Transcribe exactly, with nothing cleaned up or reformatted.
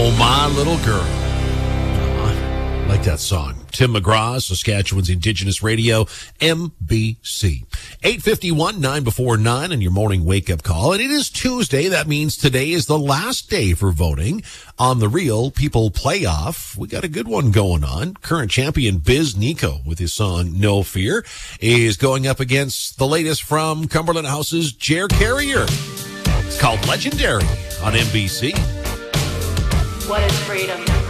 Oh, my little girl. I like that song. Tim McGraw, Saskatchewan's Indigenous Radio, M B C. eight fifty-one, nine before nine on your morning wake-up call. And it is Tuesday. That means today is the last day for voting on the Real People Playoff. We got a good one going on. Current champion Biz Nico with his song No Fear is going up against the latest from Cumberland House's Jer Carrier. It's called Legendary on M B C. What is freedom?